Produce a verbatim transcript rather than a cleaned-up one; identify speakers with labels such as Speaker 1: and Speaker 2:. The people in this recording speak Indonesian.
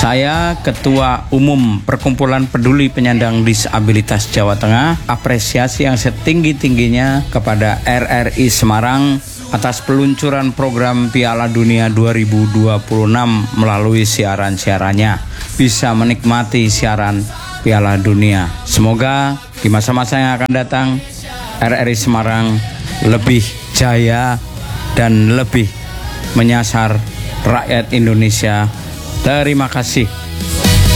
Speaker 1: Saya Ketua Umum Perkumpulan Peduli Penyandang Disabilitas Jawa Tengah, apresiasi yang setinggi-tingginya kepada R R I Semarang atas peluncuran program Piala Dunia dua ribu dua puluh enam melalui siaran-siarannya. Bisa menikmati siaran Piala Dunia. Semoga di masa-masa yang akan datang R R I Semarang lebih jaya dan lebih menyasar rakyat Indonesia. Terima kasih.